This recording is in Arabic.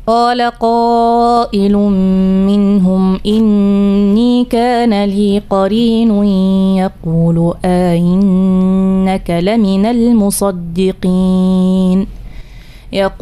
قال قائل منهم إني كان لي قرين يقول أئنك لمن المصدقين